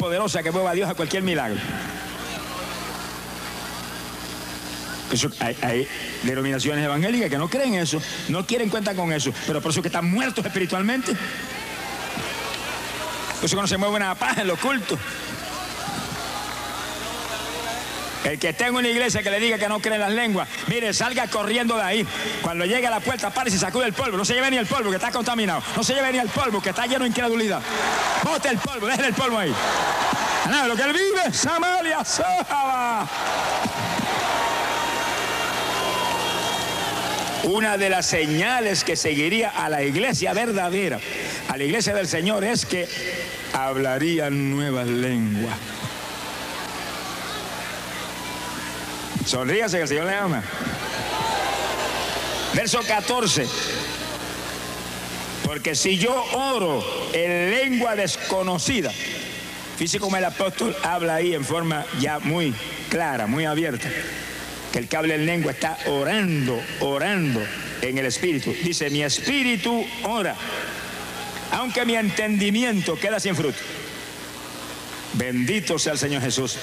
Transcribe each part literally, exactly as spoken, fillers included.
poderosa que mueva a Dios a cualquier milagro. Eso, hay, hay denominaciones evangélicas que no creen eso, no quieren cuenta con eso, pero por eso que están muertos espiritualmente. Por eso que no se mueve una paja en los cultos. El que esté en una iglesia que le diga que no cree en las lenguas, mire, salga corriendo de ahí. Cuando llegue a la puerta, pare y se sacude el polvo. No se lleve ni el polvo, que está contaminado. No se lleve ni el polvo, que está lleno de incredulidad. Bote el polvo, déjele el polvo ahí. Nada, lo que él vive, Samaria, Sahaba. Una de las señales que seguiría a la iglesia verdadera, a la iglesia del Señor, es que hablarían nuevas lenguas. Sonríase, que el Señor le ama. Verso catorce. Porque si yo oro en lengua desconocida, fíjese como el apóstol habla ahí en forma ya muy clara, muy abierta, que el que habla en lengua está orando, orando en el espíritu. Dice, mi espíritu ora, aunque mi entendimiento queda sin fruto. Bendito sea el Señor Jesús.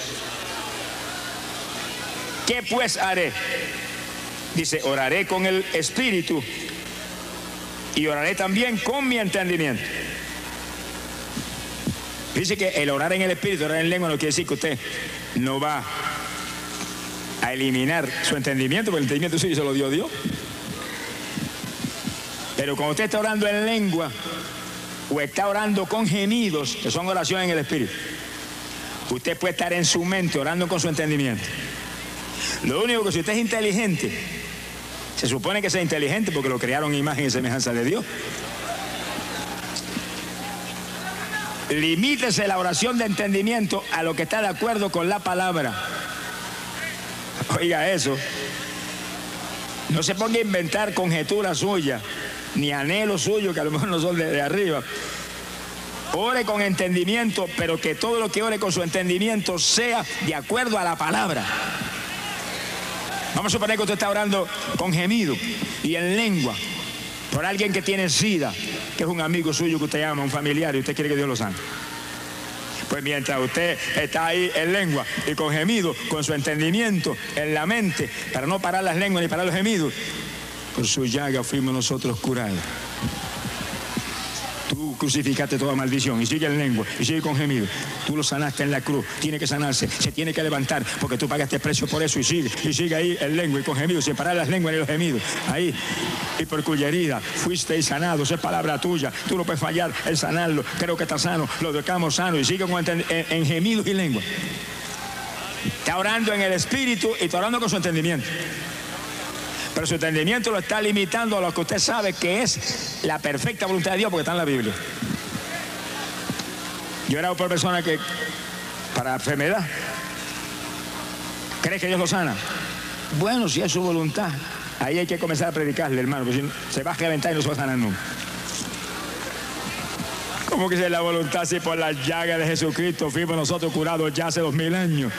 ¿Qué pues haré? Dice, oraré con el espíritu y oraré también con mi entendimiento. Dice que el orar en el espíritu, orar en lengua, no quiere decir que usted no va a eliminar su entendimiento, porque el entendimiento sí se lo dio Dios. Pero cuando usted está orando en lengua o está orando con gemidos, que son oraciones en el espíritu, usted puede estar en su mente orando con su entendimiento. Lo único que si usted es inteligente, se supone que sea inteligente porque lo crearon en imagen y semejanza de Dios. Limítese la oración de entendimiento a lo que está de acuerdo con la palabra. Oiga eso. No se ponga a inventar conjeturas suyas, ni anhelos suyos que a lo mejor no son de, de arriba. Ore con entendimiento, pero que todo lo que ore con su entendimiento sea de acuerdo a la palabra. Vamos a suponer que usted está orando con gemido y en lengua por alguien que tiene sida, que es un amigo suyo que usted ama, un familiar, y usted quiere que Dios lo sane. Pues mientras usted está ahí en lengua y con gemido, con su entendimiento en la mente, para no parar las lenguas ni parar los gemidos, por su llaga fuimos nosotros curados. Tú crucificaste toda maldición y sigue en lengua y sigue con gemido. Tú lo sanaste en la cruz, tiene que sanarse, se tiene que levantar porque tú pagaste precio por eso y sigue, y sigue ahí en lengua y con gemido, sin parar las lenguas ni los gemidos. Ahí, y por cuya herida fuisteis sanados, es palabra tuya, tú no puedes fallar en sanarlo, creo que está sano, lo dejamos sano y sigue con en, en gemidos y lengua. Está orando en el espíritu y está orando con su entendimiento. Pero su entendimiento lo está limitando a lo que usted sabe que es la perfecta voluntad de Dios, porque está en la Biblia. Yo he orado por personas que, para enfermedad, ¿cree que Dios lo sana? Bueno, si es su voluntad, ahí hay que comenzar a predicarle, hermano, porque si se va a reventar y no se va a sanar nunca. ¿Cómo que es la voluntad si por la llaga de Jesucristo fuimos nosotros curados ya hace dos mil años?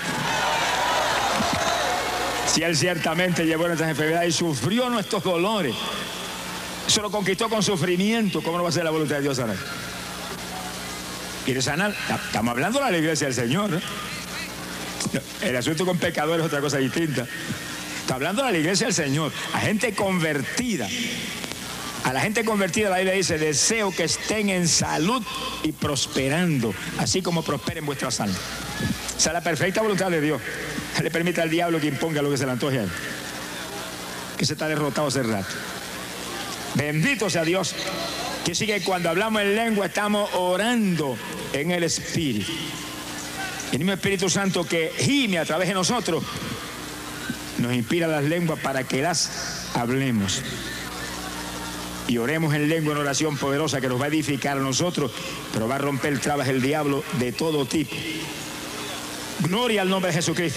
Si Él ciertamente llevó nuestras enfermedades y sufrió nuestros dolores, eso lo conquistó con sufrimiento, ¿cómo no va a ser la voluntad de Dios sanar? ¿Quiere sanar? Estamos hablando de la iglesia del Señor, ¿no? El asunto con pecadores es otra cosa distinta. Está hablando de la iglesia del Señor, a gente convertida. A la gente convertida la Biblia dice, deseo que estén en salud y prosperando, así como prosperen vuestras almas. Esa es la perfecta voluntad de Dios. Le permite al diablo que imponga lo que se le antoje a él, que se está derrotado hace rato. Bendito sea Dios. Que sigue cuando hablamos en lengua estamos orando en el Espíritu. El mismo Espíritu Santo que gime a través de nosotros nos inspira las lenguas para que las hablemos. Y oremos en lengua en oración poderosa que nos va a edificar a nosotros, pero va a romper trabas el diablo de todo tipo. Gloria al nombre de Jesucristo.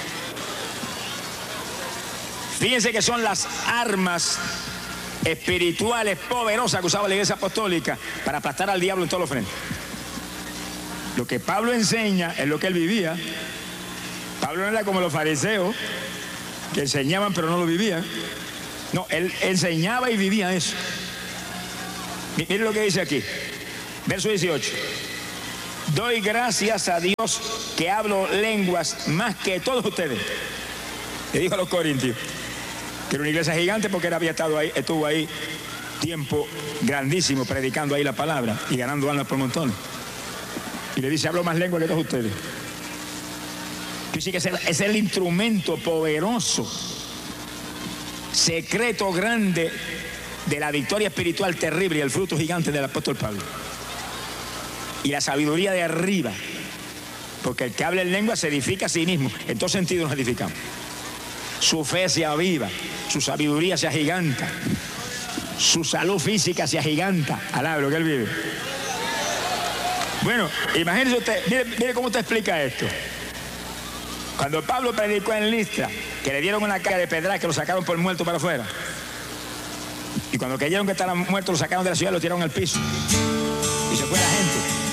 Fíjense que son las armas espirituales poderosas que usaba la iglesia apostólica para aplastar al diablo en todos los frentes. Lo que Pablo enseña es lo que él vivía. Pablo no era como los fariseos que enseñaban pero no lo vivían. No, él enseñaba y vivía eso. Miren lo que dice aquí, verso dieciocho. Doy gracias a Dios que hablo lenguas más que todos ustedes. Le dijo a los corintios que era una iglesia gigante porque él había estado ahí, estuvo ahí tiempo grandísimo predicando ahí la palabra y ganando almas por montones. Y le dice, hablo más lengua que todos ustedes. Yo sí que es el, es el instrumento poderoso, secreto grande de la victoria espiritual terrible y el fruto gigante del apóstol Pablo. Y la sabiduría de arriba, porque el que habla en lengua se edifica a sí mismo. En todo sentido nos edificamos. Su fe se aviva, su sabiduría se agiganta, su salud física se agiganta. Alaba lo que él vive. Bueno, imagínese usted, mire, mire cómo te explica esto. Cuando Pablo predicó en Listra, que le dieron una carga de pedra, que lo sacaron por muerto para afuera. Y cuando creyeron que estaban muertos, lo sacaron de la ciudad y lo tiraron al piso. Y se fue la gente.